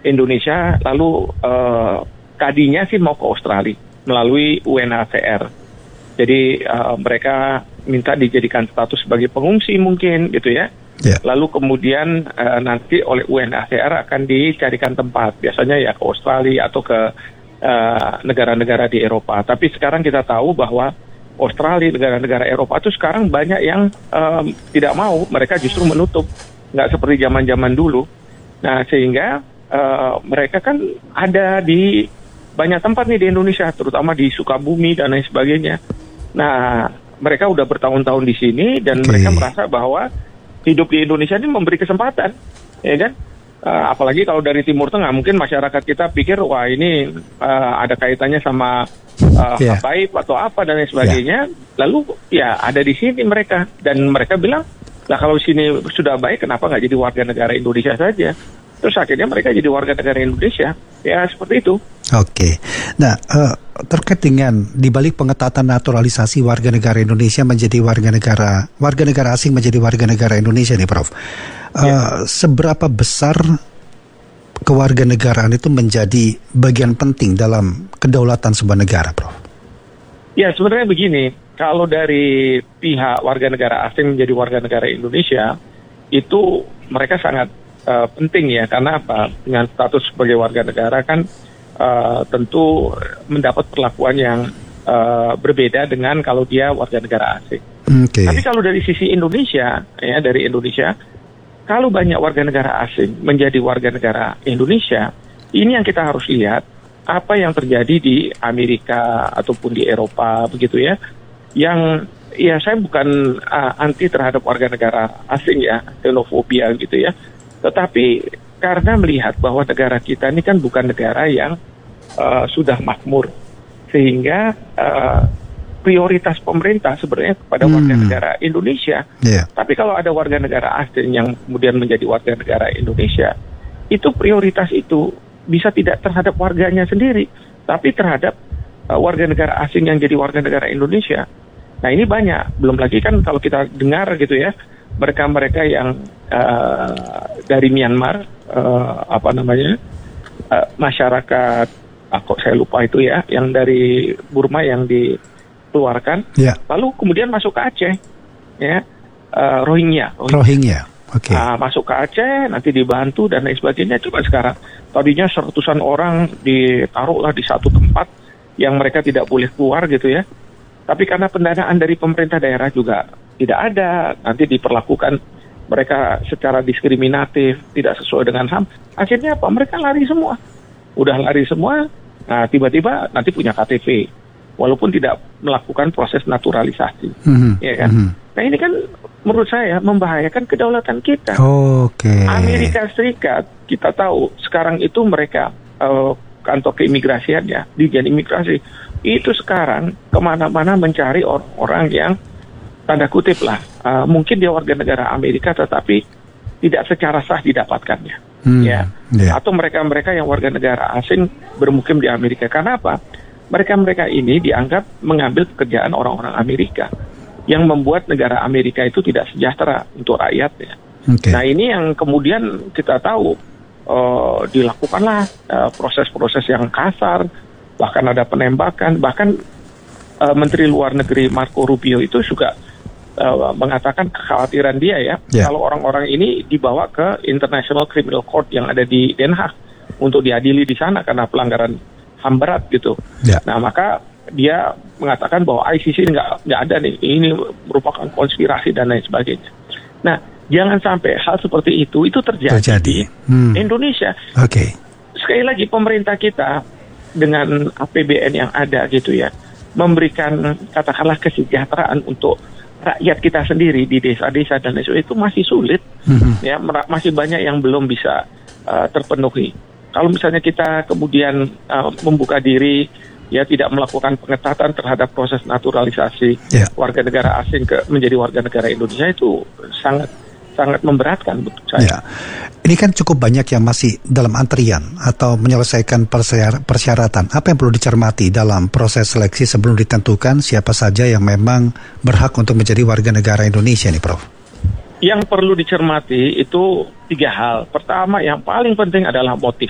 Indonesia, lalu tadinya sih mau ke Australia melalui UNHCR. Jadi mereka minta dijadikan status sebagai pengungsi mungkin gitu ya. Lalu kemudian nanti oleh UNHCR akan dicarikan tempat, biasanya ya ke Australia atau ke negara-negara di Eropa. Tapi sekarang kita tahu bahwa Australia, negara-negara Eropa itu sekarang banyak yang tidak mau, mereka justru menutup, nggak seperti zaman-zaman dulu. Nah sehingga mereka kan ada di banyak tempat nih di Indonesia, terutama di Sukabumi dan lain sebagainya. Nah mereka udah bertahun-tahun di sini dan mereka merasa bahwa hidup di Indonesia ini memberi kesempatan, ya kan? Apalagi kalau dari Timur Tengah, mungkin masyarakat kita pikir wah ini ada kaitannya sama habaib atau apa dan lain sebagainya. Lalu ya ada di sini mereka, dan mereka bilang, lah kalau sini sudah baik, kenapa nggak jadi warga negara Indonesia saja? Terus akhirnya mereka jadi warga negara Indonesia, ya seperti itu. Oke, nah terkait dengan dibalik pengetatan naturalisasi warga negara Indonesia menjadi warga negara asing menjadi warga negara Indonesia nih, Prof. Seberapa besar kewarganegaraan itu menjadi bagian penting dalam kedaulatan sebuah negara, Prof? Ya sebenarnya begini, kalau dari pihak warga negara asing menjadi warga negara Indonesia itu mereka sangat penting ya, karena apa? Dengan status sebagai warga negara kan tentu mendapat perlakuan yang berbeda dengan kalau dia warga negara asing. Tapi kalau dari sisi Indonesia, ya dari Indonesia, kalau banyak warga negara asing menjadi warga negara Indonesia, ini yang kita harus lihat apa yang terjadi di Amerika ataupun di Eropa begitu ya. Yang ya saya bukan anti terhadap warga negara asing ya, xenofobia gitu ya. Tetapi karena melihat bahwa negara kita ini kan bukan negara yang sudah makmur, sehingga prioritas pemerintah sebenarnya kepada warga negara Indonesia. Tapi kalau ada warga negara asing yang kemudian menjadi warga negara Indonesia, itu prioritas itu bisa tidak terhadap warganya sendiri, tapi terhadap warga negara asing yang jadi warga negara Indonesia. Nah ini banyak, belum lagi kan kalau kita dengar gitu ya, mereka-mereka yang dari Myanmar, masyarakat, kok saya lupa itu ya, yang dari Burma yang dikeluarkan, lalu kemudian masuk ke Aceh, ya, Rohingya. Okay. Masuk ke Aceh, nanti dibantu dan lain sebagainya. Coba sekarang, tadinya seratusan orang ditaruhlah di satu tempat yang mereka tidak boleh keluar gitu ya. Tapi karena pendanaan dari pemerintah daerah juga tidak ada, nanti diperlakukan mereka secara diskriminatif, tidak sesuai dengan HAM. Akhirnya apa? Mereka lari semua. Udah lari semua, nah tiba-tiba nanti punya KTP, walaupun tidak melakukan proses naturalisasi, ya kan? Nah ini kan menurut saya membahayakan kedaulatan kita. Amerika Serikat kita tahu sekarang itu mereka kantor keimigrasiannya, Dijen Imigrasi itu sekarang kemana-mana mencari orang-orang yang tanda kutip lah, mungkin dia warga negara Amerika tetapi tidak secara sah didapatkannya. Atau mereka-mereka yang warga negara asing bermukim di Amerika. Karena apa? Mereka-mereka ini dianggap mengambil pekerjaan orang-orang Amerika, yang membuat negara Amerika itu tidak sejahtera untuk rakyatnya. Nah ini yang kemudian kita tahu dilakukanlah proses-proses yang kasar, bahkan ada penembakan, bahkan Menteri Luar Negeri Marco Rubio itu juga mengatakan kekhawatiran dia ya, kalau orang-orang ini dibawa ke International Criminal Court yang ada di Den Haag untuk diadili di sana karena pelanggaran HAM berat gitu. Nah maka dia mengatakan bahwa ICC nggak ada nih, ini merupakan konspirasi dan lain sebagainya. Nah jangan sampai hal seperti itu terjadi di Indonesia. Sekali lagi pemerintah kita dengan APBN yang ada gitu ya, memberikan katakanlah kesejahteraan untuk rakyat kita sendiri di desa-desa dan lain-lain itu masih sulit, ya masih banyak yang belum bisa terpenuhi. Kalau misalnya kita kemudian membuka diri, ya tidak melakukan pengetatan terhadap proses naturalisasi warga negara asing menjadi warga negara Indonesia, itu sangat memberatkan menurut saya. Ini kan cukup banyak yang masih dalam antrian atau menyelesaikan persyaratan. Apa yang perlu dicermati dalam proses seleksi sebelum ditentukan siapa saja yang memang berhak untuk menjadi warga negara Indonesia nih, Prof? Yang perlu dicermati itu 3 hal. Pertama, yang paling penting adalah motif.